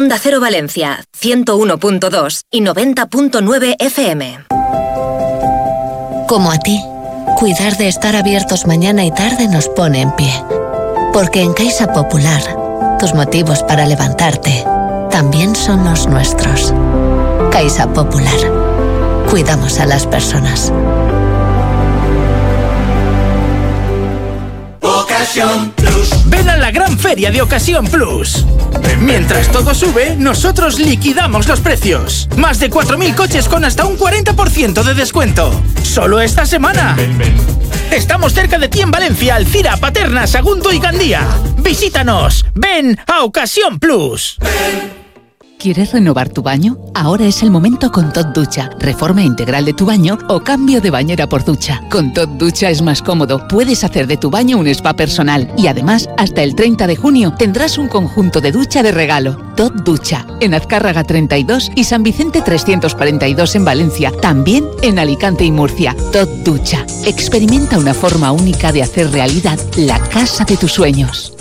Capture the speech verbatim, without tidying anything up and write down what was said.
Onda Cero Valencia, ciento uno punto dos y noventa punto nueve F M. Como a ti, cuidar de estar abiertos mañana y tarde nos pone en pie. Porque en Caixa Popular, tus motivos para levantarte también son los nuestros. Caixa Popular. Cuidamos a las personas. Ocasión Plus. Ven a la gran feria de Ocasión Plus. Mientras todo sube, nosotros liquidamos los precios. Más de cuatro mil coches con hasta un cuarenta por ciento de descuento. Solo esta semana. Ven, ven, ven. Estamos cerca de ti en Valencia, Alcira, Paterna, Sagunto y Gandía. Visítanos. Ven a Ocasión Plus. Ven. ¿Quieres renovar tu baño? Ahora es el momento con Tot Ducha. Reforma integral de tu baño o cambio de bañera por ducha. Con Tot Ducha es más cómodo. Puedes hacer de tu baño un spa personal. Y además, hasta el treinta de junio tendrás un conjunto de ducha de regalo. Tot Ducha. En Azcárraga treinta y dos y San Vicente trescientos cuarenta y dos en Valencia. También en Alicante y Murcia. Tot Ducha. Experimenta una forma única de hacer realidad la casa de tus sueños.